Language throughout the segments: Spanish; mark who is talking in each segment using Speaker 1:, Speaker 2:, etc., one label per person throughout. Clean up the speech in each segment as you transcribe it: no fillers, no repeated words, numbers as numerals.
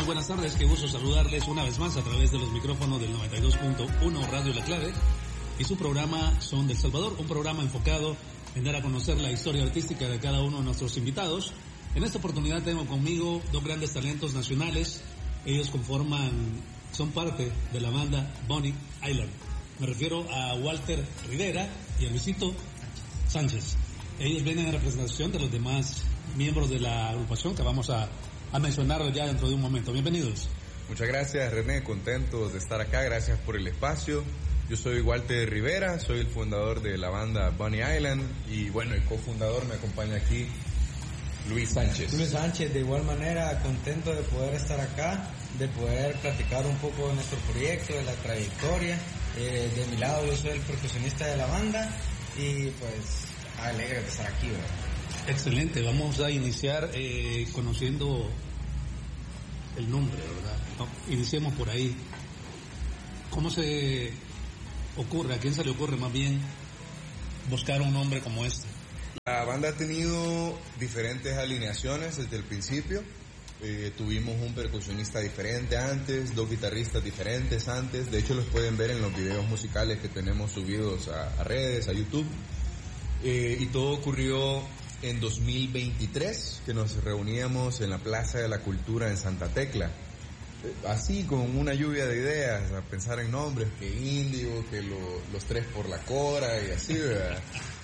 Speaker 1: buenas tardes, qué gusto saludarles una vez más a través de los micrófonos del 92.1 Radio La Clave y su programa Son del Salvador, un programa enfocado en dar a conocer la historia artística de cada uno de nuestros invitados. En esta oportunidad tengo conmigo dos grandes talentos nacionales, ellos son parte de la banda Bonnie Island. Me refiero a Walter Rivera y a Luisito Sánchez. Ellos vienen en representación de los demás miembros de la agrupación que vamos a mencionar ya dentro de un momento. Bienvenidos.
Speaker 2: Muchas gracias, René, contentos de estar acá, gracias por el espacio. Yo soy Walter Rivera, soy el fundador de la banda Bonnie Island y bueno, el cofundador me acompaña aquí, Luis Sánchez.
Speaker 3: Luis Sánchez, de igual manera, contento de poder estar acá, de poder platicar un poco de nuestro proyecto, de la trayectoria. De mi lado yo soy el percusionista de la banda y pues alegre de estar aquí, ¿verdad?
Speaker 1: Excelente, vamos a iniciar conociendo el nombre, ¿verdad? No, iniciemos por ahí. ¿Cómo se ocurre, a quién se le ocurre más bien buscar un nombre como este?
Speaker 2: La banda ha tenido diferentes alineaciones desde el principio. Tuvimos un percusionista diferente antes, dos guitarristas diferentes antes. De hecho los pueden ver en los videos musicales que tenemos subidos a redes, a YouTube. Y todo ocurrió en 2023, que nos reuníamos en la Plaza de la Cultura en Santa Tecla. Así, con una lluvia de ideas, a pensar en nombres, que Índigo, que los tres por la Cora y así, ¿verdad?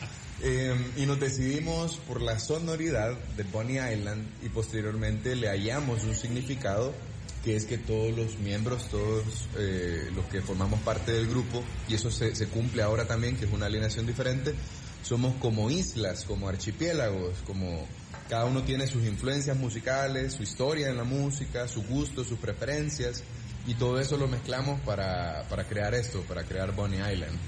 Speaker 2: Y nos decidimos por la sonoridad de Bonnie Island y posteriormente le hallamos un significado que es que todos los miembros, todos los que formamos parte del grupo, y eso se cumple ahora también, que es una alineación diferente, somos como islas, como archipiélagos, como cada uno tiene sus influencias musicales, su historia en la música, su gusto, sus preferencias, y todo eso lo mezclamos para crear esto, para crear Bonnie Island.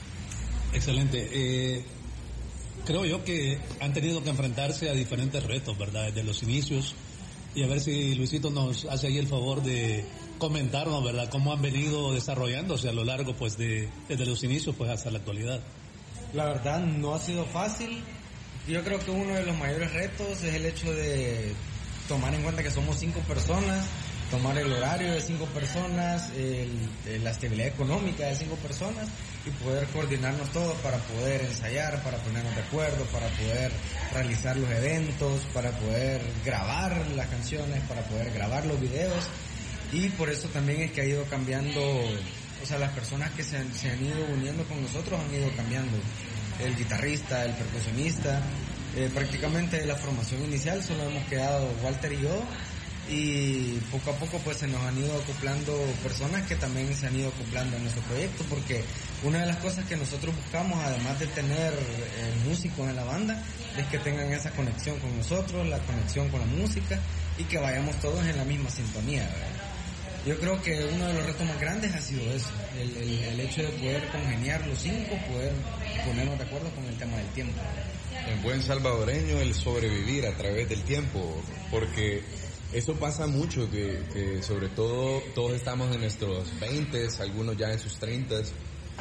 Speaker 1: Excelente. Creo yo que han tenido que enfrentarse a diferentes retos, ¿verdad? Desde los inicios, y a ver si Luisito nos hace ahí el favor de comentarnos, ¿verdad? Cómo han venido desarrollándose a lo largo, pues, desde los inicios, pues, hasta la actualidad.
Speaker 3: La verdad no ha sido fácil. Yo creo que uno de los mayores retos es el hecho de tomar en cuenta que somos 5 personas, tomar el horario de 5 personas, la estabilidad económica de 5 personas y poder coordinarnos todos para poder ensayar, para ponernos de acuerdo, para poder realizar los eventos, para poder grabar las canciones, para poder grabar los videos, y por eso también es que ha ido cambiando, o sea, las personas que se han ido uniendo con nosotros han ido cambiando. El guitarrista, el percusionista, prácticamente de la formación inicial solo hemos quedado Walter y yo, y poco a poco pues se nos han ido acoplando personas que también se han ido acoplando a nuestro proyecto, porque una de las cosas que nosotros buscamos, además de tener músicos en la banda, es que tengan esa conexión con nosotros, la conexión con la música, y que vayamos todos en la misma sintonía, ¿verdad? Yo creo que uno de los retos más grandes ha sido eso, el hecho de poder congeniar los 5, poder ponernos de acuerdo con el tema del tiempo.
Speaker 2: En buen salvadoreño, el sobrevivir a través del tiempo, porque eso pasa mucho, que sobre todo todos estamos en nuestros 20s, algunos ya en sus 30s,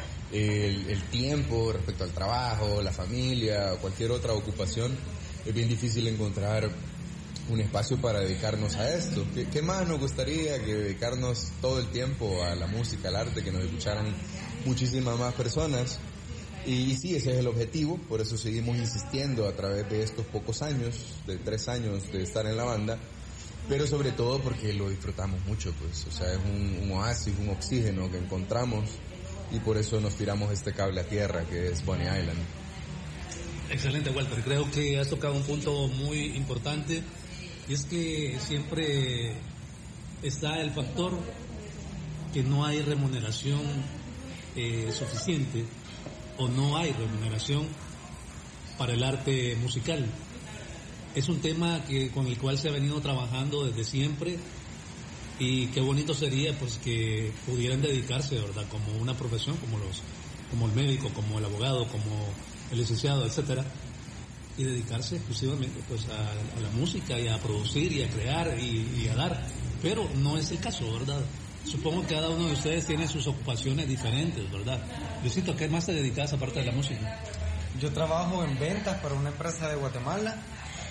Speaker 2: el tiempo respecto al trabajo, la familia, cualquier otra ocupación, es bien difícil encontrar un espacio para dedicarnos a esto. ¿Qué más nos gustaría que dedicarnos todo el tiempo a la música, al arte, que nos escucharan muchísimas más personas? Y sí, ese es el objetivo, por eso seguimos insistiendo a través de estos pocos años, de 3 años de estar en la banda, pero sobre todo porque lo disfrutamos mucho, pues, o sea, es un oasis, un oxígeno que encontramos, y por eso nos tiramos este cable a tierra que es Bonnie Island.
Speaker 1: Excelente, Walter, creo que has tocado un punto muy importante, y es que siempre está el factor que no hay remuneración suficiente, o no hay remuneración para el arte musical. Es un tema con el cual se ha venido trabajando desde siempre, y qué bonito sería pues que pudieran dedicarse, ¿verdad?, como una profesión, como el médico, como el abogado, como el licenciado, etcétera, y dedicarse exclusivamente pues a la música y a producir y a crear y a dar, pero no es el caso, ¿verdad? Supongo que cada uno de ustedes tiene sus ocupaciones diferentes, ¿verdad? Luisito, ¿a qué más te dedicas aparte de la música?
Speaker 3: Yo trabajo en ventas para una empresa de Guatemala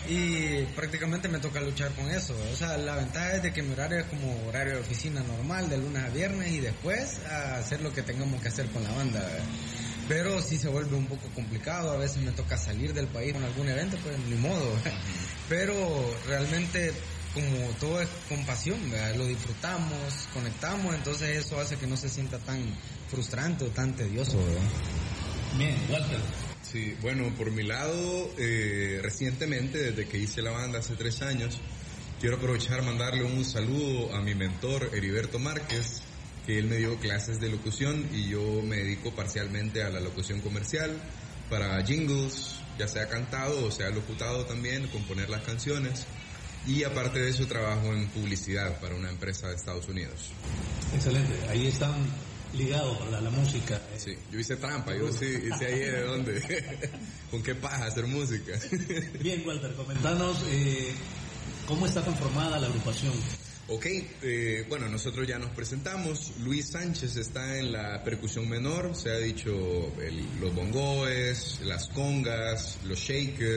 Speaker 3: y prácticamente me toca luchar con eso. O sea, la ventaja es de que mi horario es como horario de oficina normal, de lunes a viernes, y después a hacer lo que tengamos que hacer con la banda. Pero sí se vuelve un poco complicado, a veces me toca salir del país con algún evento, pues ni modo. Pero realmente, como todo es con pasión, ¿verdad? Lo disfrutamos, conectamos, entonces eso hace que no se sienta tan frustrante o tan tedioso, ¿verdad?
Speaker 1: Bien, Walter.
Speaker 2: Sí, bueno, por mi lado, recientemente, desde que hice la banda hace 3 años, quiero aprovechar mandarle un saludo a mi mentor, Heriberto Márquez, que él me dio clases de locución y yo me dedico parcialmente a la locución comercial para jingles, ya sea cantado o sea locutado también, componer las canciones. Y aparte de eso trabajo en publicidad para una empresa de Estados Unidos.
Speaker 1: Excelente, ahí están ligados a la música.
Speaker 2: Sí, yo hice trampa, yo sí hice ahí de dónde, con qué paja hacer música.
Speaker 1: Bien, Walter, comentanos cómo está conformada la agrupación.
Speaker 2: Ok, bueno, nosotros ya nos presentamos. Luis Sánchez está en la percusión menor, se ha dicho los bongoes, las congas, los shakers.